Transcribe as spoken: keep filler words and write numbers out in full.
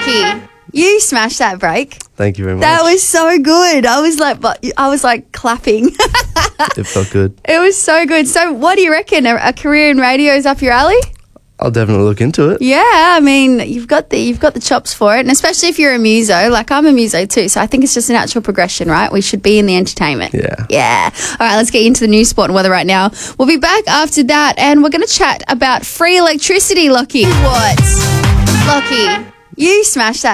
Lockie, you smashed that break. Thank you very much. That was so good. I was like, but I was like clapping. It felt good. It was so good. So, what do you reckon? A, a career in radio is up your alley? I'll definitely look into it. Yeah, I mean, you've got the you've got the chops for it, and especially if you're a muso. Like I'm a muso too, so I think it's just a natural progression, right? We should be in the entertainment. Yeah. Yeah. All right, let's get into the news, sport, and weather right now. We'll be back after that, and we're going to chat about free electricity, Lockie. What? Lockie, you smashed that.